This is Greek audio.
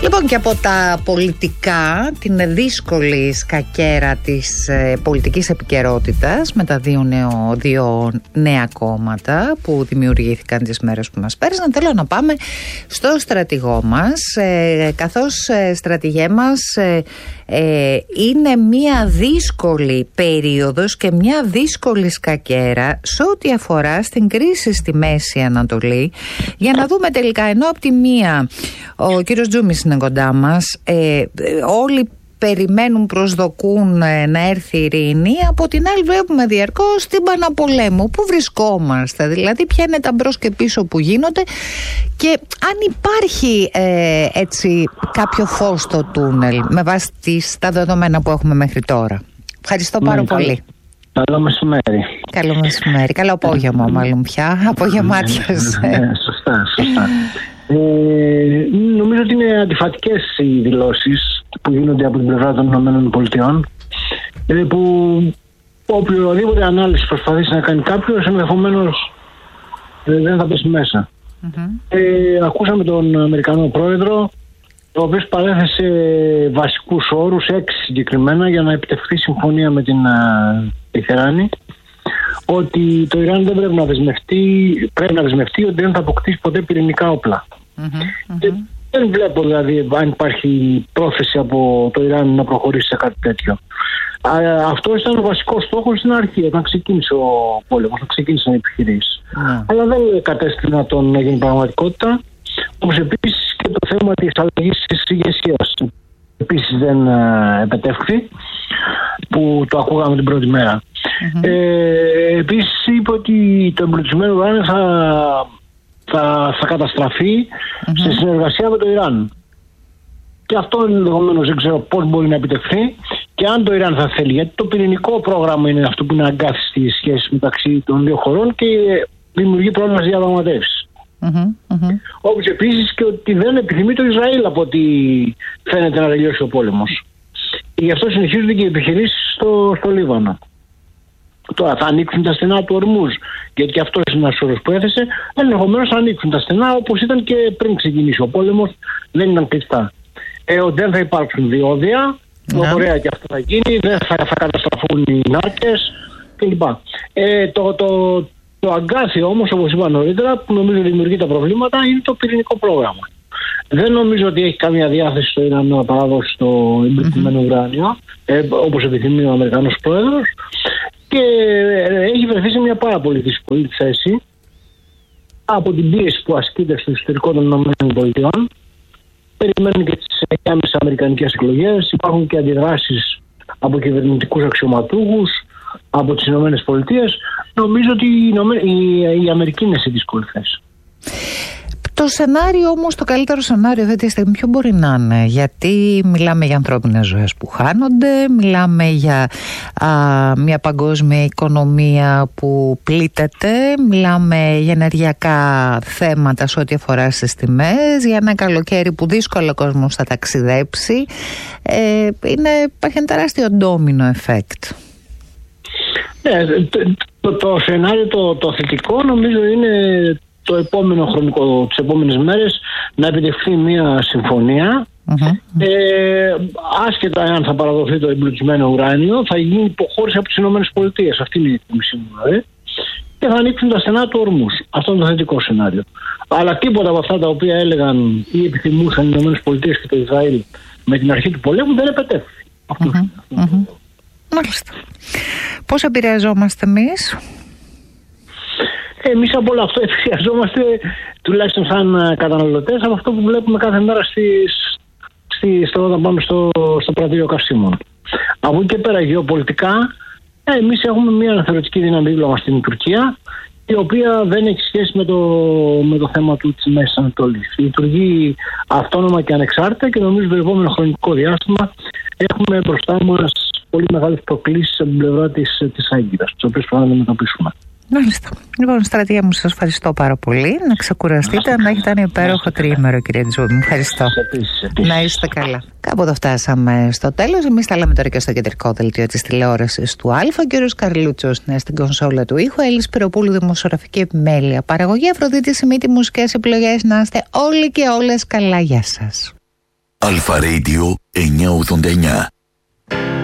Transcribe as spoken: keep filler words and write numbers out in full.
Λοιπόν, και από τα πολιτικά, την δύσκολη σκακέρα της ε, πολιτικής επικαιρότητας με τα δύο, νέο, δύο νέα κόμματα που δημιουργήθηκαν τις μέρες που μας πέρασαν, θέλω να πάμε στο στρατηγό μας, ε, καθώς ε, στρατηγέ μας ε, ε, είναι μια δύσκολη περίοδος και μια δύσκολη σκακέρα σε ό,τι αφορά στην κρίση στη Μέση Ανατολή, για να δούμε τελικά, ενώ από τη μία ο κύριος Τζούμης είναι κοντά μας, ε, όλοι περιμένουν, προσδοκούν ε, να έρθει η ειρήνη, από την άλλη βλέπουμε διαρκώς την παναπολέμου. Πού βρισκόμαστε, δηλαδή ποια είναι τα μπρος και πίσω που γίνονται, και αν υπάρχει ε, έτσι κάποιο φως στο τούνελ με βάση τις, τα δεδομένα που έχουμε μέχρι τώρα. Ευχαριστώ πάρα ναι, πολύ. Καλό μεσημέρι. Καλό μεσημέρι. Καλό απόγευμα μάλλον πια. Απογευμάτιας. Ναι, ναι, σωστά, σωστά. Ε, νομίζω ότι είναι αντιφατικές οι δηλώσεις που γίνονται από την πλευρά των ΗΠΑ, ε, που οποιοδήποτε ανάλυση προσπαθήσει να κάνει κάποιος, ενδεχομένως ε, δεν θα πέσει μέσα. Mm-hmm. Ε, ακούσαμε τον Αμερικανό πρόεδρο, ο οποίος παρέθεσε βασικούς όρους, έξι συγκεκριμένα, για να επιτευχθεί συμφωνία με την Τεχεράνη, ότι το Ιράν δεν πρέπει να δεσμευτεί, πρέπει να δεσμευτεί ότι δεν θα αποκτήσει ποτέ πυρηνικά όπλα. Mm-hmm, mm-hmm. Δεν βλέπω δηλαδή αν υπάρχει πρόθεση από το Ιράν να προχωρήσει σε κάτι τέτοιο. Αυτό ήταν ο βασικός στόχος στην αρχή, όταν ξεκίνησε ο πόλεμος, όταν ξεκίνησαν οι επιχειρήσεις. Mm. Αλλά δεν κατέστη να τον γίνει πραγματικότητα. Όπως επίσης και το θέμα της αλλαγής της ηγεσίας επίσης δεν επετεύχθη, που το ακούγαμε την πρώτη μέρα. Mm-hmm. Ε, επίσης είπε ότι το εμπλουτισμένο ουράνιο θα, θα, θα καταστραφεί mm-hmm. σε συνεργασία με το Ιράν. Και αυτό ενδεχομένως δεν ξέρω πώς μπορεί να επιτευχθεί και αν το Ιράν θα θέλει. Γιατί το πυρηνικό πρόγραμμα είναι αυτό που είναι αγκάθιστη η σχέση μεταξύ των δύο χωρών και δημιουργεί πρόβλημα στις διαπραγματεύσεις. Mm-hmm, mm-hmm. Όπως επίσης και ότι δεν επιθυμεί το Ισραήλ από ό,τι φαίνεται να τελειώσει ο πόλεμος. Και γι' αυτό συνεχίζονται και οι επιχειρήσεις στο, στο Λίβανο. Τώρα θα ανοίξουν τα στενά του Ορμούζ, γιατί και αυτό είναι ένας όρος που έθεσε. Ενδεχομένως θα ανοίξουν τα στενά όπως ήταν και πριν ξεκινήσει ο πόλεμος, δεν ήταν κλειστά. Ε, δεν θα υπάρξουν διόδια, yeah. ωραία και αυτό θα γίνει, δεν θα, θα καταστραφούν οι νάρκες κλπ. Ε, το, το, το αγκάθιο όμως, όπως είπα νωρίτερα, που νομίζω δημιουργεί τα προβλήματα, είναι το πυρηνικό πρόγραμμα. Δεν νομίζω ότι έχει καμία διάθεση στο Ιράν να παραδώσει το εμπλουτισμένο mm-hmm. ουράνιο, ε, όπως επιθυμεί ο Αμερικανός πρόεδρος, και ε, έχει βρεθεί σε μια πάρα πολύ δύσκολη θέση από την πίεση που ασκείται στο εσωτερικό των ΗΠΑ. Περιμένουν και τις άμεσες αμερικανικές εκλογές, υπάρχουν και αντιδράσεις από κυβερνητικούς αξιωματούχους, από τις ΗΠΑ. Νομίζω ότι η, η Αμερική είναι σε δύσκολη θέση. Το σενάριο όμως, το καλύτερο σενάριο αυτή τη στιγμή ποιο μπορεί να είναι? Γιατί μιλάμε για ανθρώπινες ζωές που χάνονται, μιλάμε για α, μια παγκόσμια οικονομία που πλήττεται, μιλάμε για ενεργειακά θέματα σε ό,τι αφορά στις τιμές, για ένα καλοκαίρι που δύσκολα ο κόσμος θα ταξιδέψει. Ε, είναι, υπάρχει ένα τεράστιο ντόμινο effect. Ναι, το, το, το σενάριο το, το θετικό νομίζω είναι το επόμενο χρονικό, τις επόμενες μέρες να επιτευχθεί μια συμφωνία. Mm-hmm. Ε, άσχετα αν θα παραδοθεί το εμπλουτισμένο ουράνιο, θα γίνει υποχώρηση από τις ΗΠΑ. Αυτή είναι η εκτίμησή μου. Ε. Και θα ανοίξουν τα στενά του Ορμούς. Αυτό είναι το θετικό σενάριο. Αλλά τίποτα από αυτά τα οποία έλεγαν ή επιθυμούσαν οι ΗΠΑ και το Ισραήλ με την αρχή του πολέμου δεν επετέφθη. Mm-hmm. Mm-hmm. Μάλιστα. Πώς επηρεαζόμαστε εμείς? Εμείς από όλο αυτό επηρεαζόμαστε, τουλάχιστον σαν καταναλωτές, από αυτό που βλέπουμε κάθε μέρα στις, στις, στο, όταν πάμε στο, στο πρατήριο καυσίμων. Από εκεί και πέρα γεωπολιτικά, ε, εμείς έχουμε μια αναθερωτική δύναμη δίπλα μας στην Τουρκία, η οποία δεν έχει σχέση με το, με το θέμα του της Μέσης Ανατολής. Λειτουργεί αυτόνομα και ανεξάρτητα και νομίζω το επόμενο χρονικό διάστημα έχουμε μπροστά μας πολύ μεγάλες προκλήσεις από την πλευρά της, της Άγκυρας, τις οποίες πρέπει να αντιμετωπίσουμε. Μάλιστα. Λοιπόν, στρατηγέ μου, σας ευχαριστώ πάρα πολύ. Να ξεκουραστείτε, να έχετε ένα υπέροχο τριήμερο, κύριε Τζούμη. Ευχαριστώ. Επίσης, επίσης. Να είστε καλά. Κάπου εδώ φτάσαμε στο τέλος. Εμείς τα λέμε τώρα και στο κεντρικό δελτίο της τηλεόρασης του Α. Ο κύριος Καρλούτσος είναι στην κονσόλα του ήχου. Έλλης Σπυροπούλου, δημοσιογραφική επιμέλεια. Παραγωγή Αφροδίτη Σιμίτη, μουσικές επιλογές. Να είστε όλοι και όλες καλά. Γεια σας. Αλφα Radio εννιακόσια ογδόντα εννιά.